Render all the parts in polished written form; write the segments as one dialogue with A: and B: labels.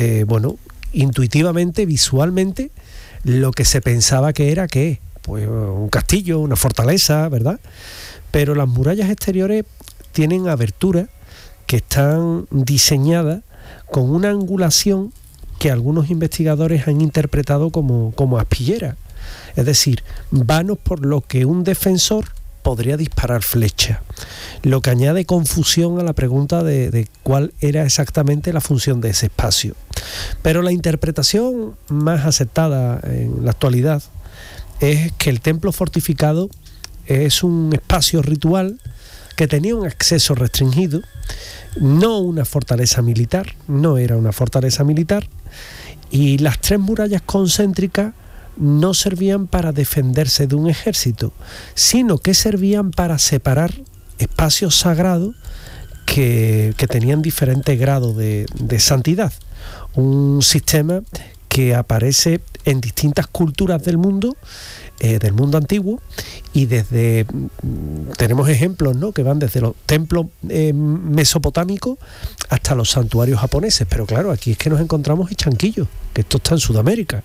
A: intuitivamente, visualmente, lo que se pensaba que era, ¿qué? Pues un castillo, una fortaleza, ¿verdad? Pero las murallas exteriores tienen aberturas que están diseñadas con una angulación que algunos investigadores han interpretado como aspillera. Es decir, vanos por lo que un defensor podría disparar flechas, lo que añade confusión a la pregunta de cuál era exactamente la función de ese espacio. Pero la interpretación más aceptada en la actualidad es que el templo fortificado es un espacio ritual que tenía un acceso restringido, no una fortaleza militar, no era una fortaleza militar, y las 3 murallas concéntricas no servían para defenderse de un ejército, sino que servían para separar espacios sagrados que tenían diferentes grados de santidad. Un sistema que aparece en distintas culturas del mundo antiguo, y tenemos ejemplos, ¿no?, que van desde los templos mesopotámicos hasta los santuarios japoneses. Pero claro, aquí es que nos encontramos Ichanquillo, que esto está en Sudamérica.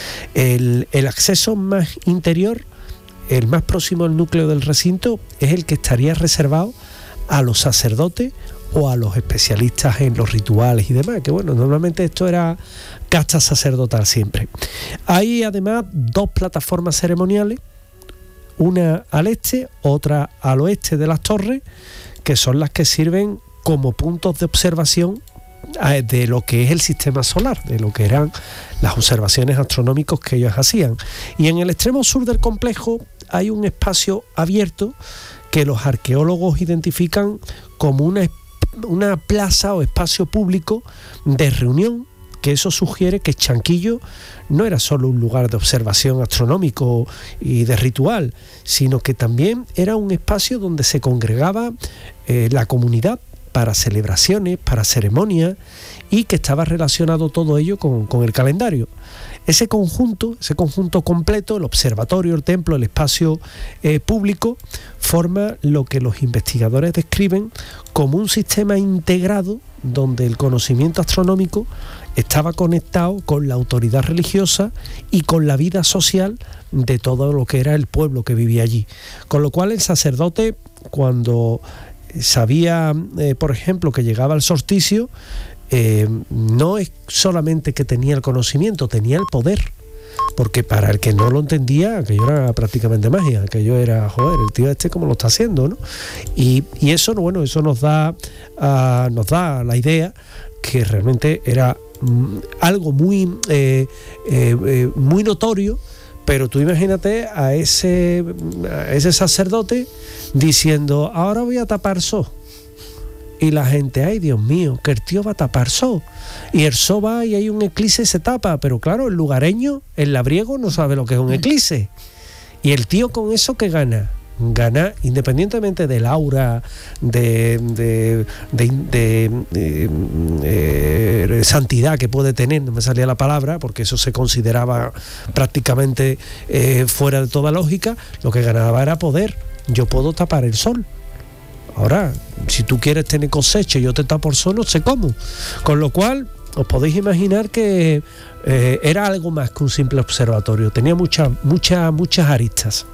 A: El acceso más interior, el más próximo al núcleo del recinto, es el que estaría reservado a los sacerdotes o a los especialistas en los rituales y demás, que bueno, normalmente esto era casta sacerdotal siempre. Hay además 2 plataformas ceremoniales, una al este, otra al oeste de las torres, que son las que sirven como puntos de observación de lo que es el sistema solar, de lo que eran las observaciones astronómicas que ellos hacían. Y en el extremo sur del complejo hay un espacio abierto que los arqueólogos identifican como una plaza o espacio público de reunión, que eso sugiere que Chanquillo no era solo un lugar de observación astronómico y de ritual, sino que también era un espacio donde se congregaba la comunidad para celebraciones, para ceremonias, y que estaba relacionado todo ello con el calendario. Ese conjunto completo, el observatorio, el templo, el espacio público, forma lo que los investigadores describen como un sistema integrado donde el conocimiento astronómico estaba conectado con la autoridad religiosa y con la vida social de todo lo que era el pueblo que vivía allí. Con lo cual el sacerdote, cuando sabía, por ejemplo, que llegaba el solsticio, no es solamente que tenía el conocimiento, tenía el poder, porque para el que no lo entendía, aquello era prácticamente magia, aquello era, joder, el tío este cómo lo está haciendo, ¿no? Y eso, bueno, eso nos da la idea que realmente era algo muy notorio. Pero tú imagínate a ese sacerdote diciendo, ahora voy a tapar sol. Y la gente, ay Dios mío, que el tío va a tapar sol. Y el sol va y hay un eclipse y se tapa. Pero claro, el lugareño, el labriego, no sabe lo que es un eclipse. Y el tío con eso, ¿qué gana? Gana, independientemente del aura, de santidad que puede tener, no me salía la palabra, porque eso se consideraba prácticamente fuera de toda lógica. Lo que ganaba era poder. Yo puedo tapar el sol. Ahora, si tú quieres tener cosecha y yo te tapo el sol, no sé cómo. Con lo cual, os podéis imaginar que era algo más que un simple observatorio. Tenía muchas aristas.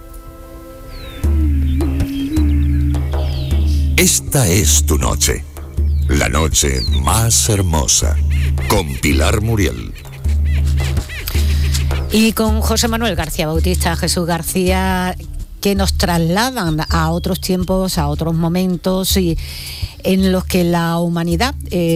B: Esta es tu noche, la noche más hermosa, con Pilar Muriel.
C: Y con José Manuel García Bautista, Jesús García, que nos trasladan a otros tiempos, a otros momentos, y en los que la humanidad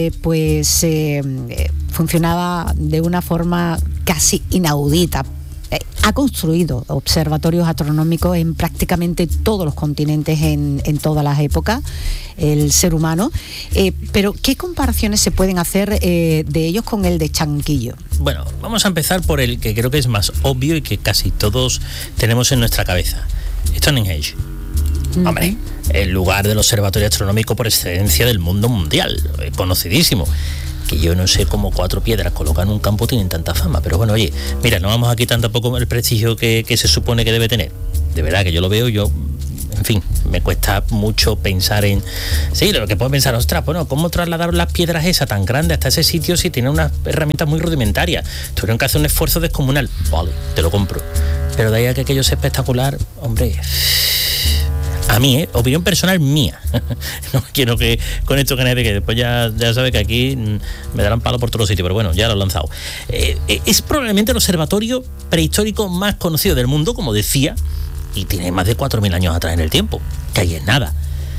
C: funcionaba de una forma casi inaudita. Ha construido observatorios astronómicos en prácticamente todos los continentes, en todas las épocas, el ser humano. Pero, ¿qué comparaciones se pueden hacer de ellos con el de Chanquillo?
D: Bueno, vamos a empezar por el que creo que es más obvio y que casi todos tenemos en nuestra cabeza. Stonehenge. Uh-huh. Hombre, el lugar del observatorio astronómico por excelencia del mundo mundial, conocidísimo. Que yo no sé cómo 4 piedras colocan en un campo tienen tanta fama, pero bueno, oye, mira, no vamos a quitar tampoco el prestigio que se supone que debe tener. De verdad que yo lo veo, en fin, me cuesta mucho pensar en... Sí, lo que puedo pensar, ostras, bueno, ¿cómo trasladaron las piedras esas tan grandes hasta ese sitio si tienen unas herramientas muy rudimentarias? Tuvieron que hacer un esfuerzo descomunal. Vale, te lo compro. Pero de ahí a que aquello sea espectacular, hombre... A mí, opinión personal mía. No quiero que con esto que después ya sabe que aquí me darán palo por todos los sitios, pero bueno, ya lo he lanzado. Es probablemente el observatorio prehistórico más conocido del mundo, como decía, y tiene más de 4.000 años atrás en el tiempo, que ahí es nada.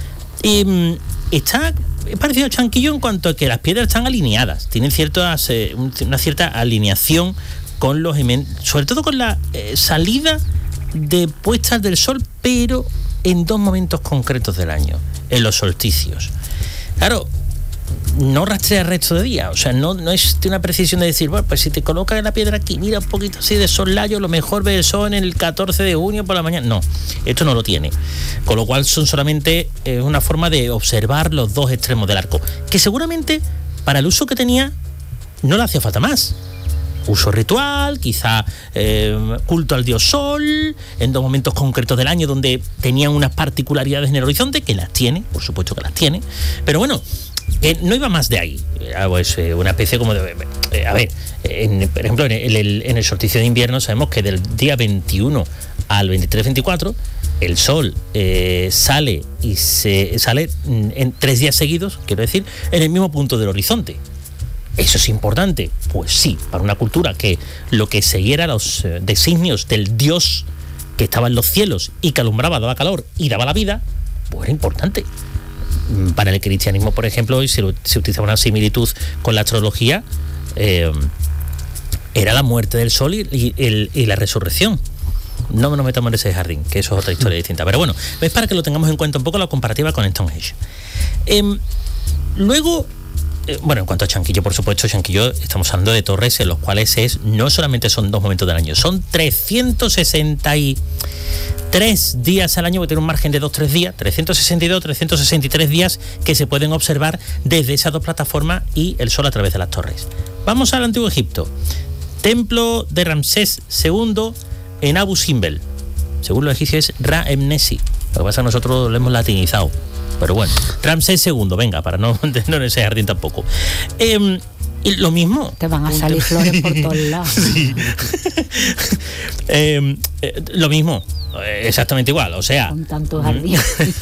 D: Está parecido a Chanquillo en cuanto a que las piedras están alineadas, tienen una cierta alineación con los sobre todo con la salida de puestas del sol, pero en dos momentos concretos del año, en los solsticios. Claro, no rastrea el resto de día, o sea, no es de una precisión de decir, bueno, pues si te colocas la piedra aquí, mira un poquito así de soslayo, lo mejor ve el sol en el 14 de junio por la mañana. No, esto no lo tiene. Con lo cual son solamente una forma de observar los dos extremos del arco, que seguramente para el uso que tenía no le hacía falta más. Uso ritual, quizá culto al dios sol, en dos momentos concretos del año donde tenían unas particularidades en el horizonte, que las tiene, por supuesto que las tiene, pero bueno, no iba más de ahí. Pues una especie como de... por ejemplo, en el solsticio de invierno sabemos que del día 21 al 23-24 el sol sale en 3 días seguidos, quiero decir, en el mismo punto del horizonte. ¿Eso es importante? Pues sí, para una cultura que lo que siguiera los designios del dios que estaba en los cielos y que alumbraba, daba calor y daba la vida, pues era importante. Para el cristianismo, por ejemplo, y se utilizaba una similitud con la astrología, era la muerte del sol y la resurrección. No nos metamos en ese jardín, que eso es otra historia distinta. Pero bueno, es para que lo tengamos en cuenta un poco la comparativa con Stonehenge. Luego... Bueno, en cuanto a Chanquillo, por supuesto, Chanquillo, estamos hablando de torres en los cuales no solamente son 2 momentos del año, son 363 días al año, que tiene un margen de 2-3 días, 362, 363 días que se pueden observar desde esas dos plataformas y el sol a través de las torres. Vamos al Antiguo Egipto. Templo de Ramsés II en Abu Simbel. Según los egipcios es Ra-Emnesi. Lo que pasa es que nosotros lo hemos latinizado. Pero bueno, Ramsés II, venga, para no en ese jardín tampoco. Y lo mismo.
C: Te van a salir flores por todos lados.
D: Sí. Lo mismo, exactamente igual, o sea.
C: Con tanto jardín.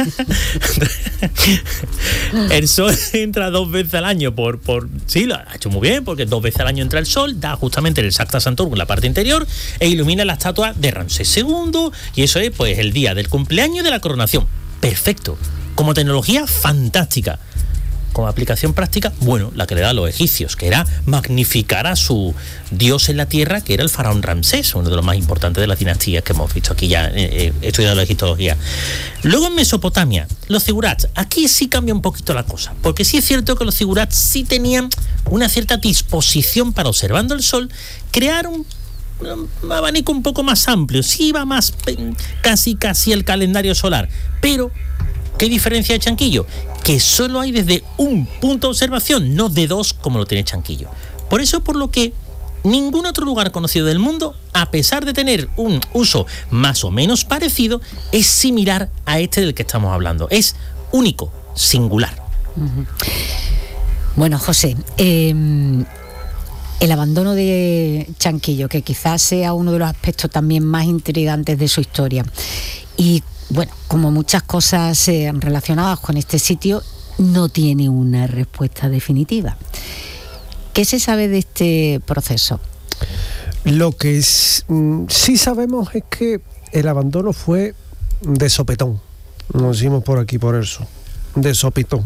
D: El sol entra 2 veces al año sí, lo ha hecho muy bien, porque 2 veces al año entra el sol, da justamente el Sacta Santorum en la parte interior e ilumina la estatua de Ramsés II, y eso es pues el día del cumpleaños de la coronación. Perfecto. Como tecnología, fantástica. Como aplicación práctica, bueno, la que le da a los egipcios, que era magnificar a su dios en la tierra, que era el faraón Ramsés, uno de los más importantes de las dinastías que hemos visto aquí ya estudiando la egiptología. Luego en Mesopotamia, los zigurats. Aquí sí cambia un poquito la cosa, porque sí es cierto que los zigurats sí tenían una cierta disposición para, observando el sol, crear un abanico un poco más amplio. Sí iba más casi el calendario solar, pero ¿qué diferencia de Chanquillo? Que solo hay desde un punto de observación, no de 2 como lo tiene Chanquillo. Por eso, por lo que ningún otro lugar conocido del mundo, a pesar de tener un uso más o menos parecido, es similar a este del que estamos hablando. Es único, singular.
C: Uh-huh. Bueno, José, el abandono de Chanquillo, que quizás sea uno de los aspectos también más intrigantes de su historia, y bueno, como muchas cosas relacionadas con este sitio, no tiene una respuesta definitiva. ¿Qué se sabe de este proceso?
A: Lo que sí sabemos es que el abandono fue de sopetón. Nos decimos por aquí, por eso. De sopetón.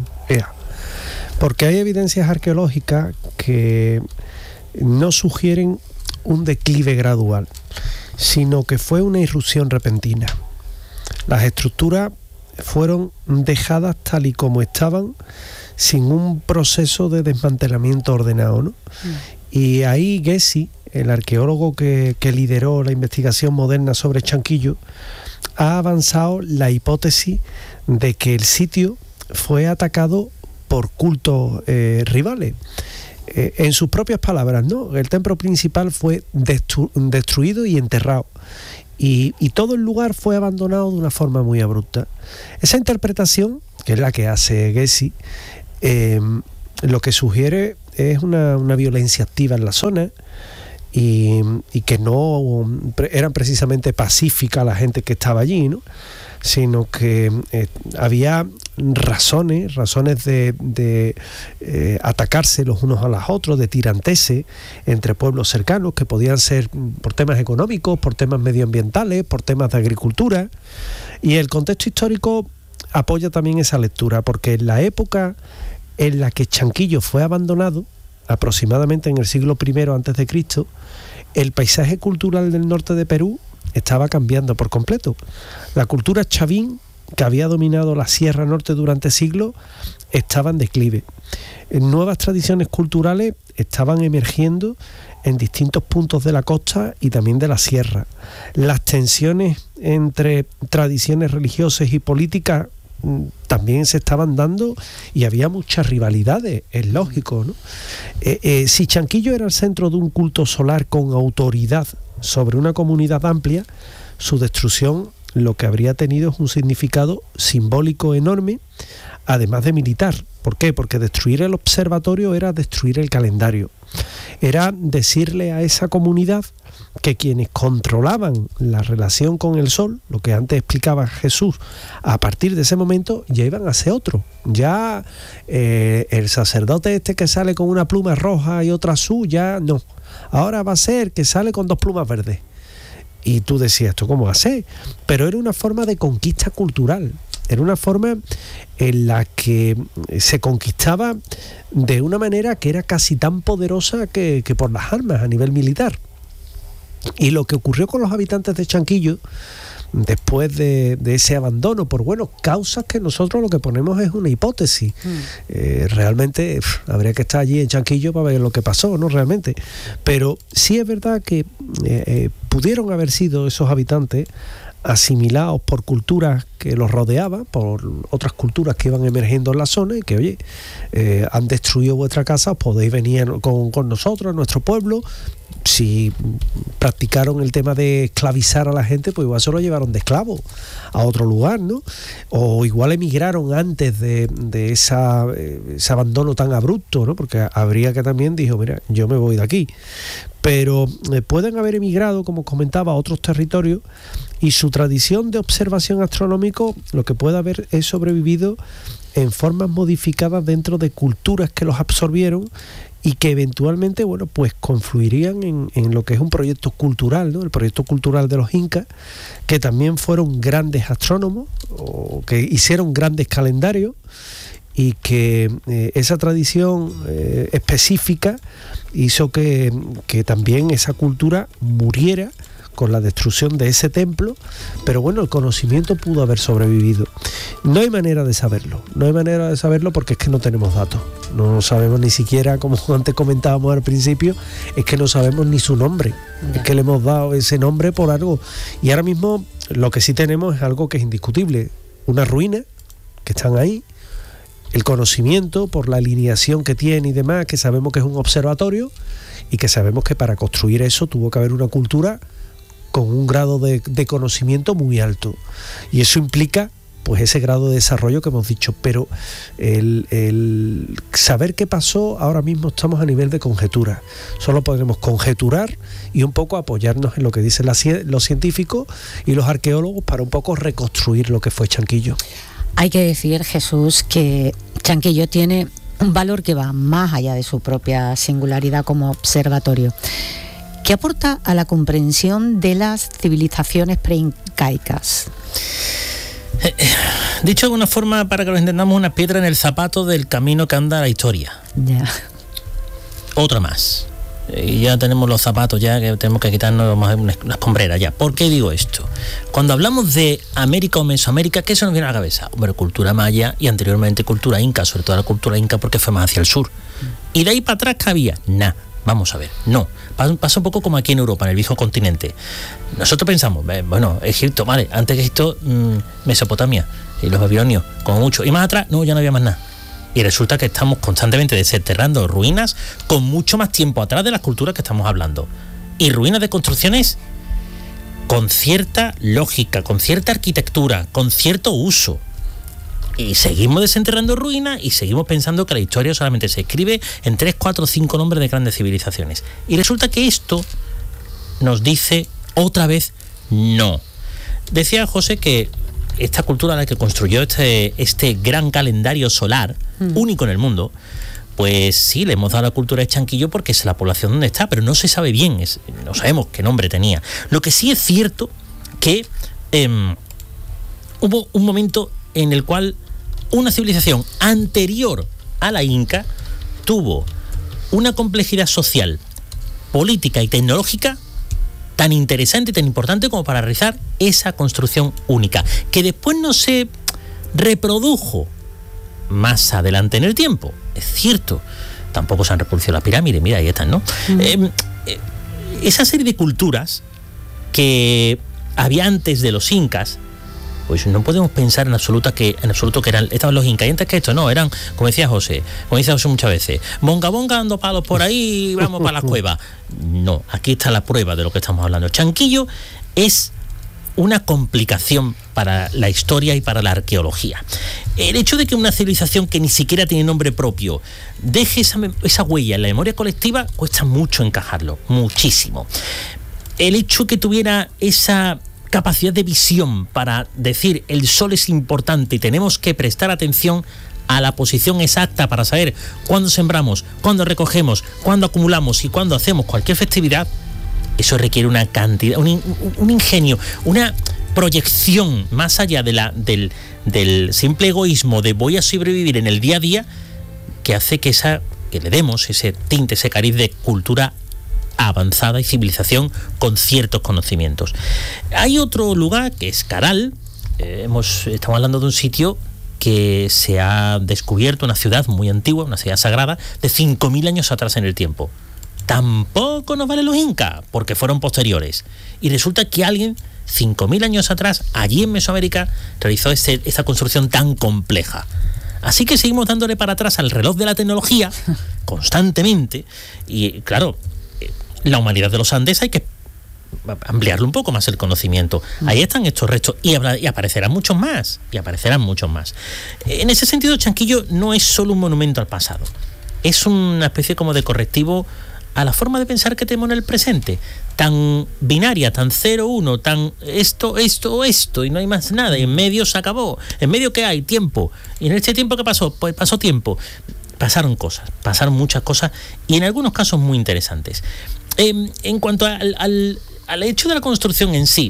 A: Porque hay evidencias arqueológicas que no sugieren un declive gradual, sino que fue una irrupción repentina. Las estructuras fueron dejadas tal y como estaban, sin un proceso de desmantelamiento ordenado, ¿no? Y ahí Gessi, el arqueólogo que lideró la investigación moderna sobre Chanquillo, ha avanzado la hipótesis de que el sitio fue atacado por cultos rivales. en sus propias palabras, ¿no? El templo principal fue destruido y enterrado. Y todo el lugar fue abandonado de una forma muy abrupta. Esa interpretación, que es la que hace Gessi, lo que sugiere es una violencia activa en la zona y que no eran precisamente pacífica la gente que estaba allí, ¿no? Sino que había razones de atacarse los unos a los otros, de tiranteses entre pueblos cercanos, que podían ser por temas económicos, por temas medioambientales, por temas de agricultura. Y el contexto histórico apoya también esa lectura, porque en la época en la que Chanquillo fue abandonado, aproximadamente en el siglo I a.C., el paisaje cultural del norte de Perú estaba cambiando por completo. La cultura chavín, que había dominado la Sierra Norte durante siglos, estaba en declive. Nuevas tradiciones culturales estaban emergiendo en distintos puntos de la costa y también de la sierra. Las tensiones entre tradiciones religiosas y políticas también se estaban dando y había muchas rivalidades, es lógico, ¿no? Si Chanquillo era el centro de un culto solar con autoridad sobre una comunidad amplia, su destrucción lo que habría tenido es un significado simbólico enorme, además de militar. ¿Por qué? Porque destruir el observatorio era destruir el calendario. Era decirle a esa comunidad que quienes controlaban la relación con el sol, lo que antes explicaba Jesús, a partir de ese momento ya iban a ser otro. Ya el sacerdote este que sale con una pluma roja y otra azul, ya no. Ahora va a ser que sale con 2 plumas verdes. Y tú decías, ¿esto cómo va a ser? Pero era una forma de conquista cultural. Era una forma en la que se conquistaba de una manera que era casi tan poderosa que por las armas a nivel militar. Y lo que ocurrió con los habitantes de Chanquillo, después de ese abandono, por causas que nosotros lo que ponemos es una hipótesis. Realmente habría que estar allí en Chanquillo para ver lo que pasó, ¿no? Realmente. Pero sí es verdad que pudieron haber sido esos habitantes asimilados por culturas que los rodeaban, por otras culturas que iban emergiendo en la zona y que, oye, han destruido vuestra casa, os podéis venir con nosotros, a nuestro pueblo. Si practicaron el tema de esclavizar a la gente, pues igual se lo llevaron de esclavo a otro lugar, ¿no? O igual emigraron antes de ese abandono tan abrupto, ¿no? Porque habría que también dijo, mira, yo me voy de aquí. Pero pueden haber emigrado, como comentaba, a otros territorios, y su tradición de observación astronómica lo que puede haber es sobrevivido en formas modificadas dentro de culturas que los absorbieron y que eventualmente, pues confluirían en lo que es un proyecto cultural, ¿no? El proyecto cultural de los incas, que también fueron grandes astrónomos, o que hicieron grandes calendarios, y que esa tradición específica hizo que también esa cultura muriera con la destrucción de ese templo, pero el conocimiento pudo haber sobrevivido. No hay manera de saberlo, porque es que no tenemos datos, no sabemos ni siquiera, como antes comentábamos al principio, es que no sabemos ni su nombre, es que le hemos dado ese nombre por algo, y ahora mismo lo que sí tenemos es algo que es indiscutible, unas ruinas que están ahí, el conocimiento por la alineación que tiene y demás, que sabemos que es un observatorio y que sabemos que para construir eso tuvo que haber una cultura con un grado de conocimiento muy alto, y eso implica pues ese grado de desarrollo que hemos dicho, pero el saber qué pasó, ahora mismo estamos a nivel de conjetura, solo podremos conjeturar y un poco apoyarnos en lo que dicen los científicos y los arqueólogos para un poco reconstruir lo que fue Chanquillo.
C: Hay que decir, Jesús, que Chanquillo tiene un valor que va más allá de su propia singularidad como observatorio, que aporta a la comprensión de las civilizaciones preincaicas.
D: Dicho de alguna forma, para que lo entendamos, una piedra en el zapato del camino que anda la historia.
C: Ya.
D: Otra más. Y ya tenemos los zapatos, ya que tenemos que quitarnos las pombreras ya. ¿Por qué digo esto? Cuando hablamos de América o Mesoamérica, ¿qué se nos viene a la cabeza? Hombre, cultura maya y anteriormente cultura inca, sobre todo la cultura inca porque fue más hacia el sur. ¿Y de ahí para atrás qué había? Nada. Vamos a ver, no. Pasa un poco como aquí en Europa, en el viejo continente. Nosotros pensamos, Egipto, vale, antes que Egipto, Mesopotamia, y los babilonios, como mucho. Y más atrás, no, ya no había más nada. Y resulta que estamos constantemente desenterrando ruinas con mucho más tiempo atrás de las culturas que estamos hablando. Y ruinas de construcciones con cierta lógica, con cierta arquitectura, con cierto uso. Y seguimos desenterrando ruinas y seguimos pensando que la historia solamente se escribe en 3, 4, 5 nombres de grandes civilizaciones. Y resulta que esto nos dice otra vez no. Decía José que esta cultura la que construyó este gran calendario solar, único en el mundo, pues sí, le hemos dado la cultura de Chanquillo porque es la población donde está, pero no se sabe bien, no sabemos qué nombre tenía. Lo que sí es cierto que hubo un momento en el cual una civilización anterior a la Inca tuvo una complejidad social, política y tecnológica tan interesante y tan importante como para realizar esa construcción única, que después no se reprodujo más adelante en el tiempo. Es cierto, tampoco se han reproducido las pirámides, mira, ahí están, ¿no? Esa serie de culturas que había antes de los incas, pues no podemos pensar en absoluto que estaban los incas. Y antes que esto, no, eran, como decía José muchas veces, bonga dando palos por ahí y vamos para las cuevas. No, aquí está la prueba de lo que estamos hablando. Chanquillo es una complicación para la historia y para la arqueología. El hecho de que una civilización que ni siquiera tiene nombre propio deje esa huella en la memoria colectiva cuesta mucho encajarlo, muchísimo. El hecho que tuviera esa capacidad de visión para decir el sol es importante y tenemos que prestar atención a la posición exacta para saber cuándo sembramos, cuándo recogemos, cuándo acumulamos y cuándo hacemos cualquier festividad, eso requiere una cantidad, un ingenio, una proyección más allá de del simple egoísmo de voy a sobrevivir en el día a día, que hace que le demos ese tinte, ese cariz de cultura avanzada y civilización con ciertos conocimientos. Hay otro lugar que es Caral. Estamos hablando de un sitio que se ha descubierto, una ciudad muy antigua, una ciudad sagrada de 5.000 años atrás en el tiempo. Tampoco nos valen los incas porque fueron posteriores, y resulta que alguien 5.000 años atrás allí en Mesoamérica realizó esta construcción tan compleja. Así que seguimos dándole para atrás al reloj de la tecnología constantemente, y claro, la humanidad de los Andes hay que ampliarlo un poco más el conocimiento. Ahí están estos restos y aparecerán muchos más, En ese sentido, Chanquillo no es solo un monumento al pasado, es una especie como de correctivo a la forma de pensar que tenemos en el presente, tan binaria, tan 0-1, tan esto, y no hay más nada, y en medio se acabó. ¿En medio qué hay? Tiempo. ¿Y en este tiempo qué pasó? Pues pasó tiempo. Pasaron muchas cosas, y en algunos casos muy interesantes. En cuanto al hecho de la construcción en sí,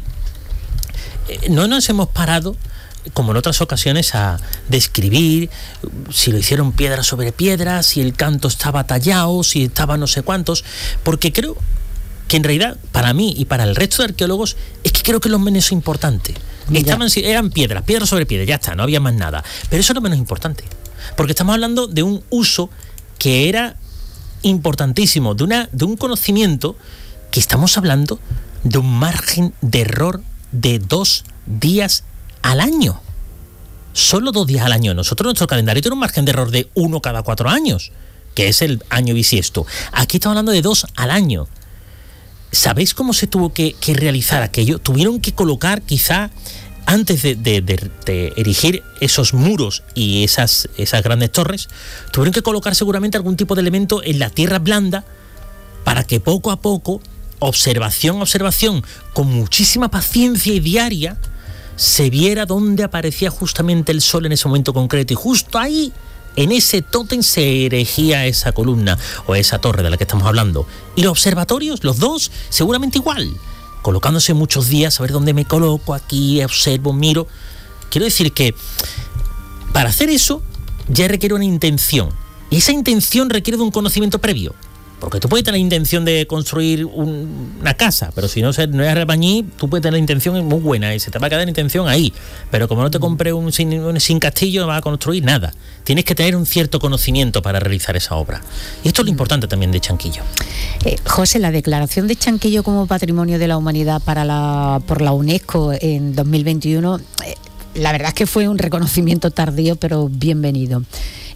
D: no nos hemos parado, como en otras ocasiones, a describir si lo hicieron piedra sobre piedra, si el canto estaba tallado, si estaba no sé cuántos, porque creo que en realidad, para mí y para el resto de arqueólogos, es que creo que lo menos importante. Eran piedra sobre piedra, ya está, no había más nada. Pero eso es lo menos importante, porque estamos hablando de un uso que era importantísimo, de un conocimiento que estamos hablando de un margen de error de 2 días al año. Solo 2 días al año. Nuestro calendario tiene un margen de error de 1 cada 4 años, que es el año bisiesto. Aquí estamos hablando de 2 al año. ¿Sabéis cómo se tuvo que realizar aquello? Tuvieron que colocar, quizá antes de erigir esos muros y esas grandes torres, tuvieron que colocar seguramente algún tipo de elemento en la tierra blanda para que poco a poco, observación, con muchísima paciencia y diaria, se viera dónde aparecía justamente el sol en ese momento concreto, y justo ahí, en ese tótem, se erigía esa columna o esa torre de la que estamos hablando. Y los observatorios, los dos, seguramente igual, colocándose muchos días, a ver dónde me coloco, aquí observo, miro. Quiero decir que para hacer eso ya requiere una intención, y esa intención requiere de un conocimiento previo. Porque tú puedes tener la intención de construir una casa, pero si no es albañil, tú puedes tener la intención muy buena y se te va a quedar la intención ahí. Pero como no te compres un sin castillo, no vas a construir nada. Tienes que tener un cierto conocimiento para realizar esa obra. Y esto es lo importante también de Chanquillo.
C: José, la declaración de Chanquillo como Patrimonio de la Humanidad por la UNESCO en 2021, la verdad es que fue un reconocimiento tardío, pero bienvenido.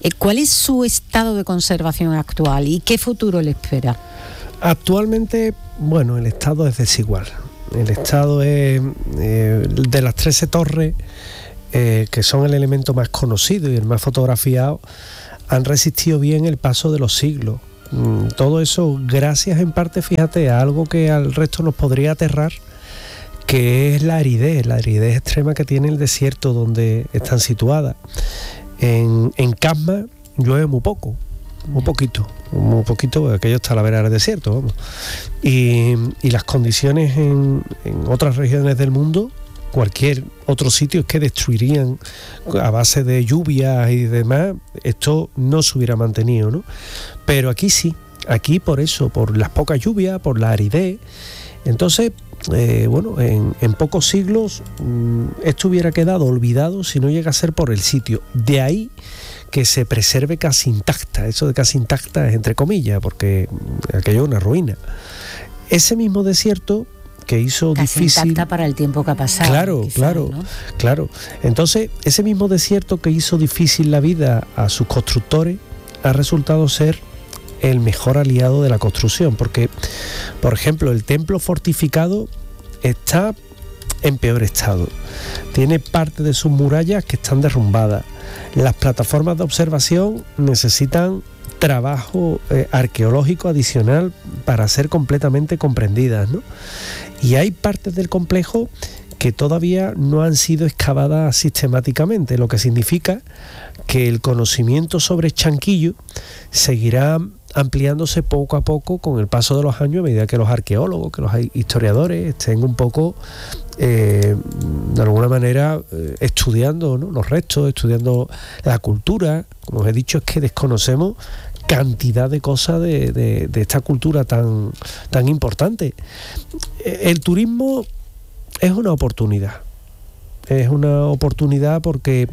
C: ¿Cuál es su estado de conservación actual y qué futuro le espera?
A: Actualmente, bueno, el estado es desigual. El estado es de las 13 torres, que son el elemento más conocido y el más fotografiado, han resistido bien el paso de los siglos. Todo eso gracias en parte, fíjate, a algo que al resto nos podría aterrar, que es la aridez extrema que tiene el desierto donde están situadas. En Casma llueve muy poquito, porque aquello está a la vera del desierto, vamos. Y las condiciones en otras regiones del mundo, cualquier otro sitio, es que destruirían a base de lluvias y demás, esto no se hubiera mantenido, ¿no? Pero aquí sí, aquí por eso, por las pocas lluvias, por la aridez. Entonces, en pocos siglos esto hubiera quedado olvidado si no llega a ser por el sitio. De ahí que se preserve casi intacta. Eso de casi intacta es entre comillas, porque aquello es una ruina. Ese mismo desierto que hizo
C: casi
A: difícil...
C: intacta para el tiempo que ha pasado.
A: Claro,
C: quizás,
A: claro,
C: ¿no?
A: claro. Entonces, ese mismo desierto que hizo difícil la vida a sus constructores ha resultado ser el mejor aliado de la construcción, porque, por ejemplo, el templo fortificado está en peor estado. Tiene parte de sus murallas que están derrumbadas. Las plataformas de observación necesitan trabajo arqueológico adicional para ser completamente comprendidas, ¿no? Y hay partes del complejo que todavía no han sido excavadas sistemáticamente, lo que significa que el conocimiento sobre Chanquillo seguirá ampliándose poco a poco con el paso de los años, a medida que los arqueólogos, que los historiadores estén un poco, de alguna manera, estudiando, ¿no?, los restos, estudiando la cultura. Como os he dicho, es que desconocemos cantidad de cosas de esta cultura tan importante. El turismo es una oportunidad. Es una oportunidad porque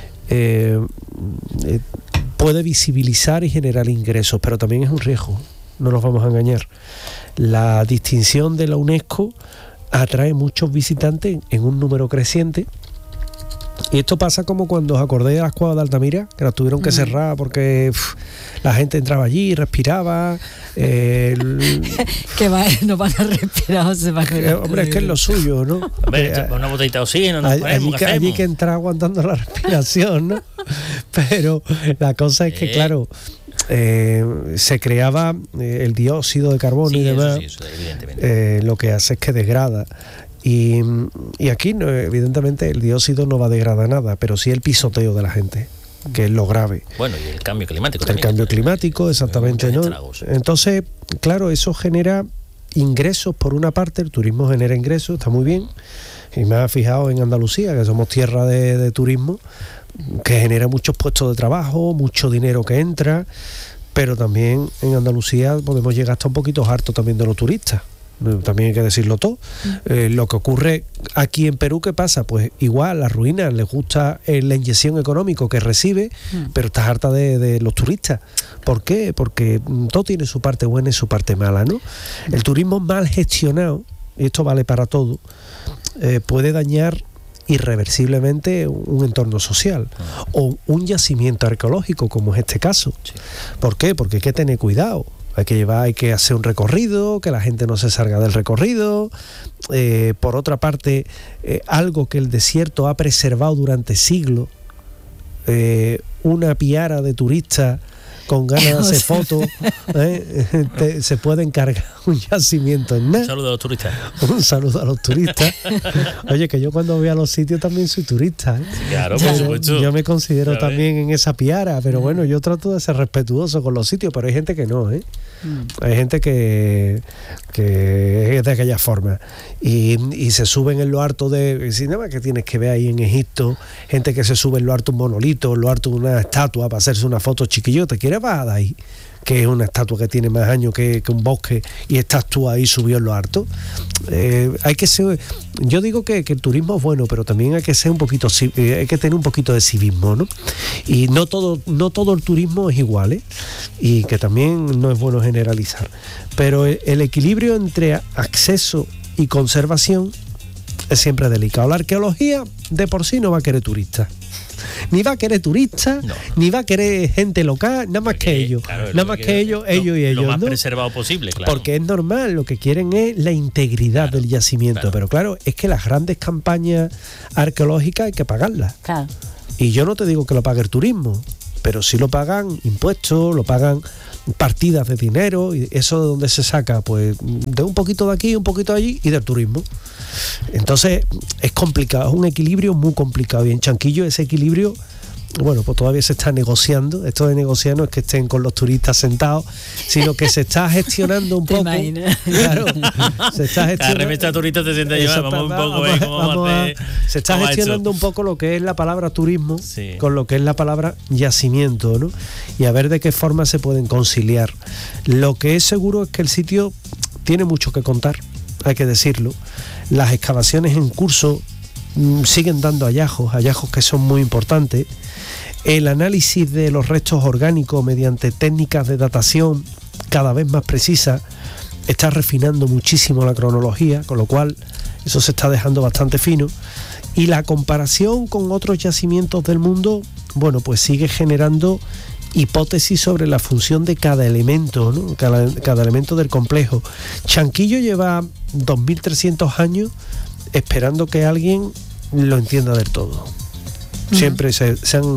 A: puede visibilizar y generar ingresos, pero también es un riesgo, no nos vamos a engañar. La distinción de la UNESCO atrae muchos visitantes en un número creciente. Y esto pasa como cuando os acordáis de las cuevas de Altamira, que las tuvieron que cerrar porque la gente entraba allí, respiraba.
C: Que no van a respirar,
A: hombre, es que es lo suyo, ¿no?
D: Hombre, una botellita de oxígeno,
A: allí que entrar aguantando la respiración, ¿no? Pero la cosa es que, claro, se creaba el dióxido de carbono y demás,
D: eso, evidentemente.
A: lo que hace es que degrada. Y aquí, no, evidentemente, el dióxido no va a degradar nada, pero sí el pisoteo de la gente, que es lo grave.
D: Bueno, y el cambio climático
A: El
D: también.
A: cambio climático, exactamente, ¿no? Entonces, claro, eso genera ingresos por una parte, el turismo genera ingresos, está muy bien. Y me ha fijado en Andalucía, que somos tierra de turismo, que genera muchos puestos de trabajo, mucho dinero que entra, pero también en Andalucía podemos llegar hasta un poquito harto también de los turistas. También hay que decirlo todo. Lo que ocurre aquí en Perú, ¿qué pasa? Pues igual, las ruinas les gusta la inyección económica que recibe, pero estás harta de los turistas. ¿Por qué? Porque todo tiene su parte buena y su parte mala, ¿no? El turismo mal gestionado, y esto vale para todo, puede dañar irreversiblemente un entorno social o un yacimiento arqueológico, como es este caso. Sí. ¿Por qué? Porque hay que tener cuidado. Hay que hacer un recorrido, que la gente no se salga del recorrido. Por otra parte, algo que el desierto ha preservado durante siglos, una piara de turistas con ganas de hacer fotos, se puede encargar un yacimiento en nada.
D: Un saludo a los turistas.
A: Un saludo a los turistas. Oye, que yo cuando voy a los sitios también soy turista, ¿eh?
D: Sí, claro, por supuesto.
A: Yo me considero también en esa piara, pero bueno, yo trato de ser respetuoso con los sitios, pero hay gente que no, ¿eh? Hay gente que es de aquella forma y se suben en lo harto de... nada que tienes que ver ahí en Egipto, gente que se sube en lo harto un monolito, en lo harto una estatua para hacerse una foto chiquillo. ¿Te quieres bajar de ahí? Que es una estatua que tiene más años que un bosque y estás tú ahí subido en lo harto. Hay que ser... Yo digo que el turismo es bueno, pero también hay que ser un poquito... hay que tener un poquito de civismo, ¿no? Y no todo el turismo es igual, ¿eh? Y que también no es bueno generalizar. Pero el equilibrio entre acceso y conservación es siempre delicado. La arqueología de por sí no va a querer turistas. Ni va a querer turistas, ni va a querer gente local, nada más que ellos.
D: Claro,
A: nada más que ellos y ellos.
D: Lo más
A: ¿no?
D: preservado posible, claro.
A: Porque es normal, lo que quieren es la integridad del yacimiento. Pero claro, es que las grandes campañas arqueológicas hay que pagarlas.
C: Claro.
A: Y yo no te digo que lo pague el turismo, pero sí lo pagan impuestos, lo pagan partidas de dinero, y eso de dónde se saca, pues de un poquito de aquí, un poquito de allí y del turismo. Entonces es complicado, es un equilibrio muy complicado, y en Chanquillo ese equilibrio, bueno, pues todavía se está negociando. Esto de negociar no es que estén con los turistas sentados, sino que se está gestionando un poco. Claro, se está gestionando.
D: Cada revista turista te sienta llevar, vamos un poco
A: se está gestionando un poco lo que es la palabra turismo con lo que es la palabra yacimiento, ¿no? Y a ver de qué forma se pueden conciliar. Lo que es seguro es que el sitio tiene mucho que contar, hay que decirlo. Las excavaciones en curso siguen dando hallazgos que son muy importantes. El análisis de los restos orgánicos mediante técnicas de datación cada vez más precisas está refinando muchísimo la cronología, con lo cual eso se está dejando bastante fino. Y la comparación con otros yacimientos del mundo, bueno, pues sigue generando hipótesis sobre la función de cada elemento, ¿no? Cada elemento del complejo. Chanquillo lleva 2300 años esperando que alguien lo entienda del todo. Siempre esto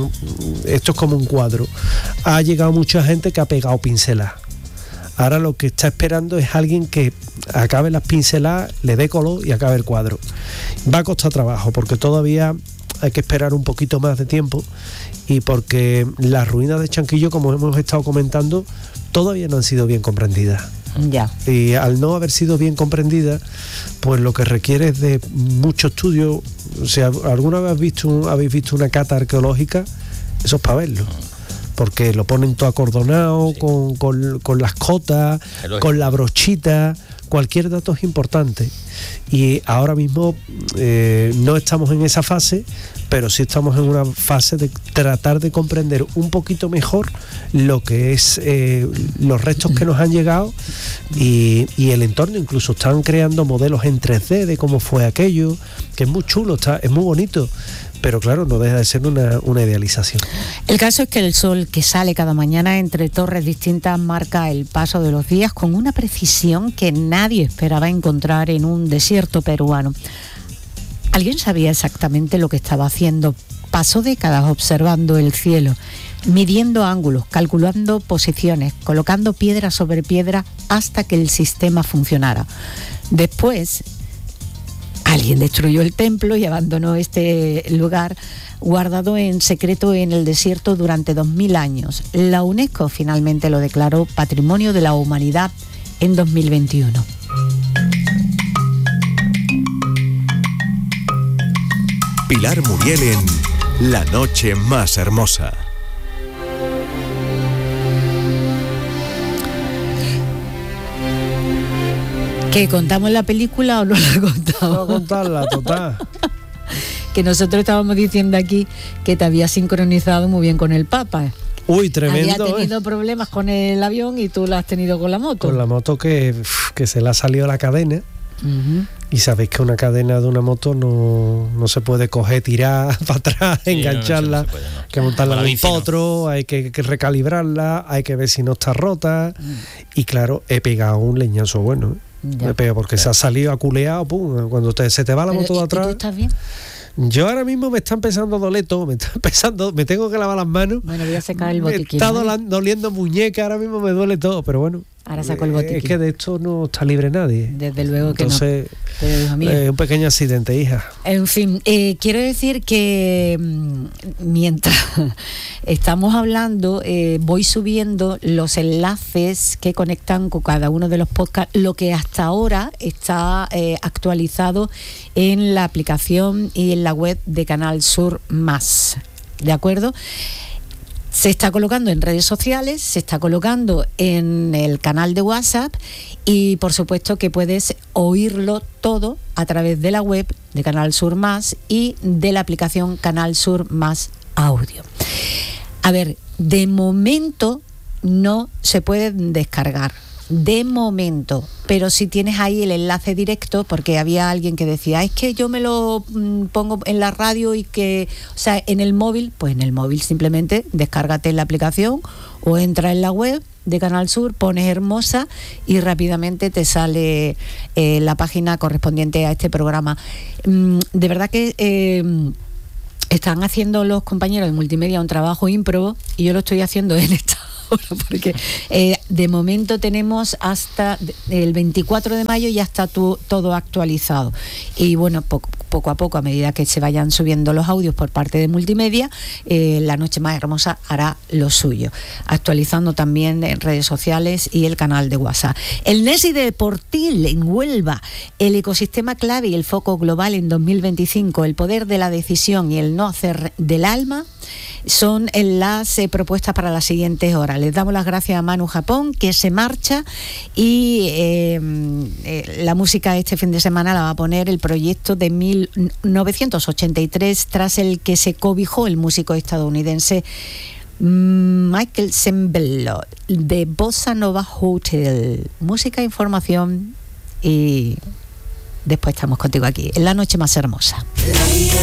A: es como un cuadro. Ha llegado mucha gente que ha pegado pinceladas. Ahora lo que está esperando es alguien que acabe las pinceladas, le dé color y acabe el cuadro. Va a costar trabajo, porque todavía hay que esperar un poquito más de tiempo, y porque las ruinas de Chanquillo, como hemos estado comentando, todavía no han sido bien comprendidas.
C: Ya.
A: Y al no haber sido bien comprendida, pues lo que requiere es de mucho estudio. O sea, ¿alguna vez habéis visto una cata arqueológica? Eso es para verlo, porque lo ponen todo acordonado, con las cotas, con la brochita. Cualquier dato es importante, y ahora mismo no estamos en esa fase, pero sí estamos en una fase de tratar de comprender un poquito mejor lo que es los restos que nos han llegado y el entorno. Incluso están creando modelos en 3D de cómo fue aquello, que es muy chulo, es muy bonito, pero claro, no deja de ser una idealización.
C: El caso es que el sol que sale cada mañana entre torres distintas marca el paso de los días con una precisión que nadie esperaba encontrar en un desierto peruano. ¿Alguien sabía exactamente lo que estaba haciendo? Pasó décadas observando el cielo, midiendo ángulos, calculando posiciones, colocando piedra sobre piedra hasta que el sistema funcionara. Después, alguien destruyó el templo y abandonó este lugar guardado en secreto en el desierto durante 2000 años. La UNESCO finalmente lo declaró Patrimonio de la Humanidad en 2021.
E: Pilar Muriel en La Noche Más Hermosa.
C: ¿Que contamos la película o no la contamos?
A: No contarla, total.
C: Que nosotros estábamos diciendo aquí que te había sincronizado muy bien con el Papa.
A: Uy, tremendo.
C: Había tenido problemas con el avión y tú lo has tenido con la moto.
A: Con la moto que se le ha salido la cadena. Uh-huh. Y sabéis que una cadena de una moto no se puede coger, tirar para atrás, engancharla, no puede, hay que montarla en un potro, hay que recalibrarla, hay que ver si no está rota. Y claro, he pegado un leñazo bueno, me pega porque se ha salido aculeado, pum, cuando se te va la moto de atrás.
C: ¿Tú estás bien?
A: Yo ahora mismo me está empezando a doler todo, me tengo que lavar las manos.
C: Bueno, voy a sacar el botiquín.
A: Me está doliendo muñeca, ahora mismo me duele todo, pero bueno.
C: Ahora saco el botiquín.
A: Es que de esto no está libre nadie.
C: Desde luego que
A: entonces, no. Entonces, un pequeño accidente, hija.
C: En fin, quiero decir que mientras estamos hablando, voy subiendo los enlaces que conectan con cada uno de los podcasts, lo que hasta ahora está actualizado en la aplicación y en la web de Canal Sur Más. ¿De acuerdo? Se está colocando en redes sociales, se está colocando en el canal de WhatsApp y por supuesto que puedes oírlo todo a través de la web de Canal Sur Más y de la aplicación Canal Sur Más Audio. A ver, de momento no se pueden descargar, de momento, pero si tienes ahí el enlace directo, porque había alguien que decía, es que yo me lo pongo en la radio y que, o sea, en el móvil, pues en el móvil simplemente descárgate la aplicación o entra en la web de Canal Sur, pones Hermosa y rápidamente te sale la página correspondiente a este programa. De verdad que están haciendo los compañeros de multimedia un trabajo ímprobo y yo lo estoy haciendo en esta hora porque de momento tenemos hasta el 24 de mayo ya está todo actualizado y bueno, poco a poco, a medida que se vayan subiendo los audios por parte de multimedia, La Noche Más Hermosa hará lo suyo, actualizando también en redes sociales y el canal de WhatsApp. El NESI de Portil en Huelva, el ecosistema clave y el foco global en 2025, el poder de la decisión y el no hacer del alma, son las propuestas para las siguientes horas. Les damos las gracias a Manu Japón, que se marcha, y la música este fin de semana la va a poner el proyecto de 1983, tras el que se cobijó el músico estadounidense Michael Sembello, de Bossa Nova Hotel. Música, información y después estamos contigo aquí en La Noche Más Hermosa.